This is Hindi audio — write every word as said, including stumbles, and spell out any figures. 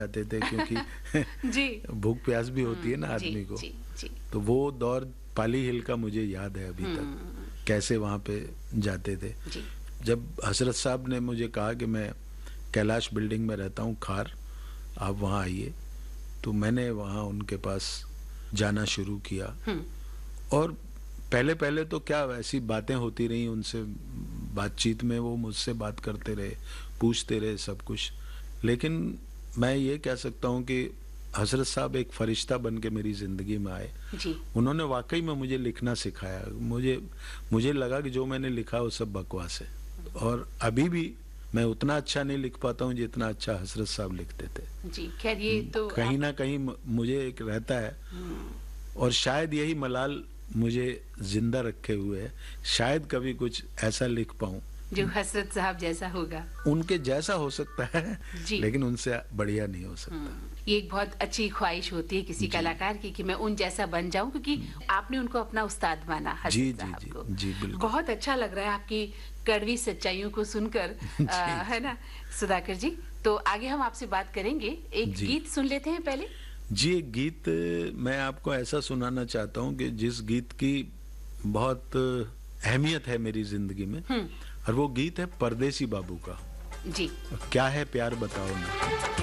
जाते थे क्योंकि जी। भूख प्यास भी होती है ना जी, आदमी को। जी, जी। तो वो दौर पाली हिल का मुझे याद है अभी तक, हुँ, कैसे वहाँ पे जाते थे। जी। जब हज़रत साहब ने मुझे कहा कि मैं कैलाश बिल्डिंग में रहता हूँ खार, आप वहाँ आइए, तो मैंने वहाँ उनके पास जाना शुरू किया। हुँ, और पहले पहले तो क्या ऐसी बातें होती रही उनसे, बातचीत में वो मुझसे बात करते रहे, पूछते रहे सब कुछ। लेकिन मैं ये कह सकता हूँ कि हज़रत साहब एक फ़रिश्ता बन के मेरी ज़िंदगी में आए। जी। उन्होंने वाक़ई में मुझे लिखना सिखाया। मुझे मुझे लगा कि जो मैंने लिखा वो सब बकवास है। और अभी भी मैं उतना अच्छा नहीं लिख पाता हूँ जितना अच्छा हज़रत साहब लिखते थे। जी, ख़ैर ये उम, तो कहीं आप न कहीं म मुझे एक रहता है हुँ, और शायद यही मलाल मुझे ज़िंदा रखे हुए है। शायद कभी कुछ ऐसा लिख पाऊँ, जो हज़रत साहब जैसा होगा। उनके जैसा हो सकता है, जी। लेकिन उनसे बढ़िया नहीं हो सकता। हुँ, ये एक बहुत अच्छी ख्वाहिश होती है किसी जी। कलाकार की कि मैं उन जैसा बन जाऊँ क्योंकि आपने उनको अपना उस्ताद माना जी, हज़रत जी, साहब जी। को। जी, बिल्कुल। बहुत अच्छा लग रहा है आपकी कड़वी सच्चाइयों को सुनकर अ, जी, है जी। ना सुधाकर जी? तो आगे हम आपसे बात करेंगे। एक जी। गीत सुन लेते हैं पहले? जी, एक गीत मैं आपको ऐसा सुनाना चाहता हूँ कि जिस गीत की बहुत अहमियत है मेरी ज़िंदगी में, हुँ, और वो गीत है परदेसी बाबू का। जी। क्या है प्यार बताओ ना।